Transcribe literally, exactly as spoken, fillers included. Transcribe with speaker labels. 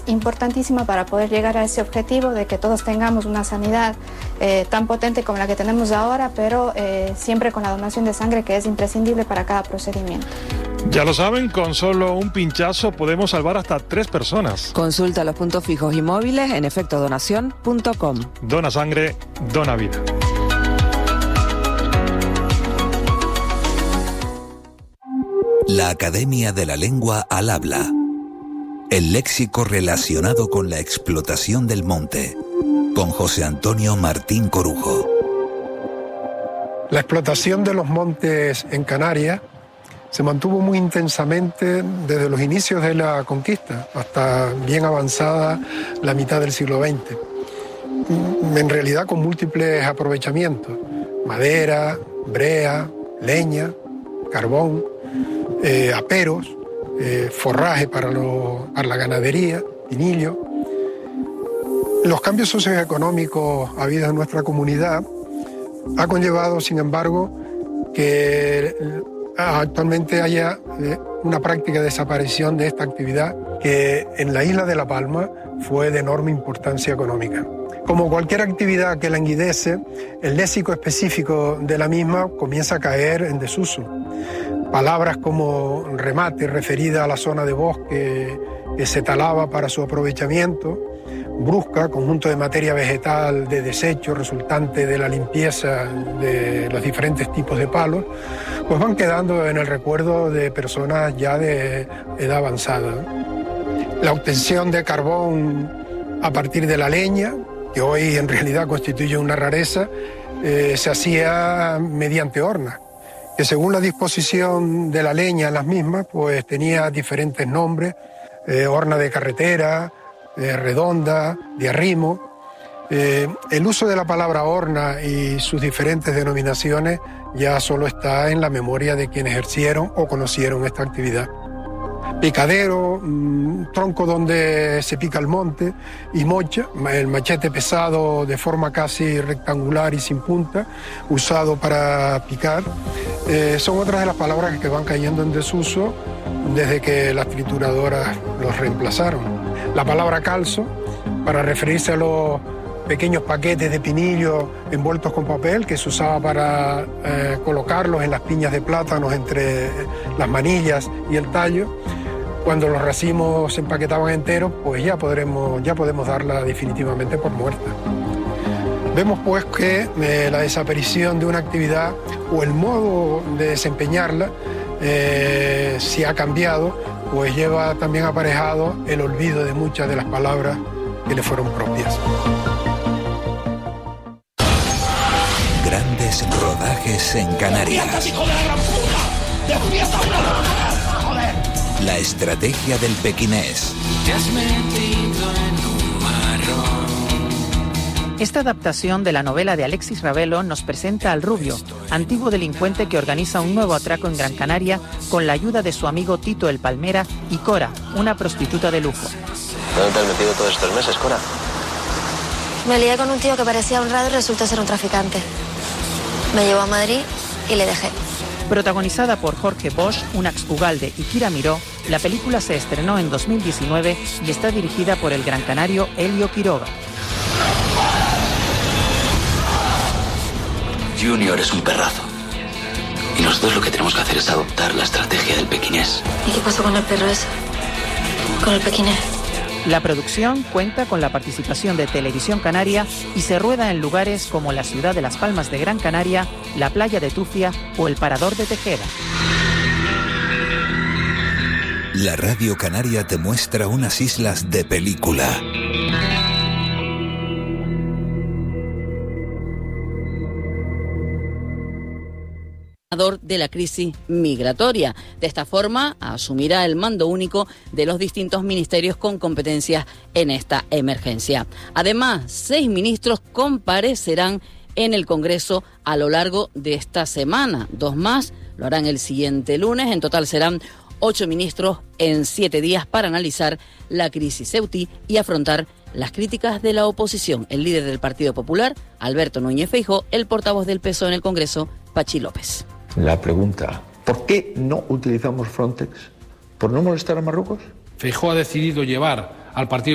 Speaker 1: Importantísima para poder llegar a ese objetivo de que todos tengamos una sanidad eh, tan potente como la que tenemos ahora, pero eh, siempre con la donación de sangre, que es imprescindible para cada procedimiento.
Speaker 2: Ya lo saben, con solo un pinchazo podemos salvar hasta tres personas.
Speaker 3: Consulta los puntos fijos y móviles en efecto donación punto com.
Speaker 2: Dona sangre, dona vida.
Speaker 4: La Academia de la Lengua al Habla. El léxico relacionado con la explotación del monte. Con José Antonio Martín Corujo.
Speaker 5: La explotación de los montes en Canarias se mantuvo muy intensamente desde los inicios de la conquista hasta bien avanzada la mitad del siglo veinte. En realidad con múltiples aprovechamientos: madera, brea, leña, carbón, eh, aperos, eh, forraje para, lo, para la ganadería, pinillo. Los cambios socioeconómicos habidos en nuestra comunidad ha conllevado, sin embargo, que actualmente haya una práctica desaparición de esta actividad que en la isla de La Palma fue de enorme importancia económica. Como cualquier actividad que languidece, el léxico específico de la misma comienza a caer en desuso. Palabras como remate, referida a la zona de bosque que se talaba para su aprovechamiento; brusca, conjunto de materia vegetal de desecho resultante de la limpieza de los diferentes tipos de palos, pues van quedando en el recuerdo de personas ya de edad avanzada. La obtención de carbón a partir de la leña, que hoy en realidad constituye una rareza, eh, se hacía mediante hornas, que según la disposición de la leña en las mismas, pues tenía diferentes nombres: eh, horna de carretera, eh, redonda, de arrimo. Eh, el uso de la palabra horna y sus diferentes denominaciones ya solo está en la memoria de quienes ejercieron o conocieron esta actividad. Picadero, mmm, tronco donde se pica el monte, y mocha, el machete pesado de forma casi rectangular y sin punta, usado para picar, eh, son otras de las palabras que van cayendo en desuso desde que las trituradoras los reemplazaron. La palabra calzo, para referirse a los pequeños paquetes de pinillo envueltos con papel que se usaba para eh, colocarlos en las piñas de plátanos entre las manillas y el tallo. Cuando los racimos se empaquetaban enteros, pues ya, podremos, ya podemos darla definitivamente por muerta. Vemos pues que eh, la desaparición de una actividad o el modo de desempeñarla, eh, si ha cambiado, pues lleva también aparejado el olvido de muchas de las palabras que le fueron propias.
Speaker 4: Grandes rodajes en Canarias. La estrategia del pequinés.
Speaker 6: Esta adaptación de la novela de Alexis Ravelo nos presenta al Rubio, antiguo delincuente que organiza un nuevo atraco en Gran Canaria con la ayuda de su amigo Tito el Palmera y Cora, una prostituta de lujo.
Speaker 7: ¿Dónde te has metido todos estos meses, Cora?
Speaker 8: Me lié con un tío que parecía honrado y resultó ser un traficante. Me llevó a Madrid y le dejé.
Speaker 6: Protagonizada por Jorge Bosch, Unax Ugalde y Kira Miró, la película se estrenó en dos mil diecinueve y está dirigida por el gran canario Elio Quiroga.
Speaker 7: Junior es un perrazo. Y nosotros lo que tenemos que hacer es adoptar la estrategia del pequinés.
Speaker 8: ¿Y qué pasó con el perro ese? Con el pequinés.
Speaker 6: La producción cuenta con la participación de Televisión Canaria y se rueda en lugares como la ciudad de Las Palmas de Gran Canaria, la playa de Tufia o el Parador de Tejera.
Speaker 4: La Radio Canaria te muestra unas islas de película.
Speaker 9: De la crisis migratoria. De esta forma, asumirá el mando único de los distintos ministerios con competencias en esta emergencia. Además, seis ministros comparecerán en el Congreso a lo largo de esta semana. Dos más lo harán el siguiente lunes. En total serán ocho ministros en siete días para analizar la crisis ceutí y afrontar las críticas de la oposición. El líder del Partido Popular, Alberto Núñez Feijóo, el portavoz del P S O E en el Congreso, Pachi López.
Speaker 10: La pregunta, ¿por qué no utilizamos Frontex? ¿Por no molestar a Marruecos?
Speaker 11: Feijóo ha decidido llevar al Partido